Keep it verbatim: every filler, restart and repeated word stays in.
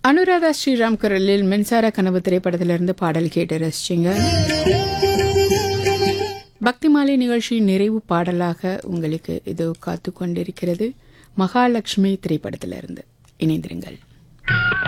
அனுராதா ஸ்ரீராம் குரலில் மின்சார கனவு திரைப்படத்திலிருந்து பாடல் கேட்டு ரசிச்சிங்க. பக்தி மாலை நிகழ்ச்சியின் நிறைவு பாடலாக உங்களுக்கு இது காத்து கொண்டிருக்கிறது. மகாலட்சுமி திரைப்படத்திலிருந்து இணைந்திருங்கள்.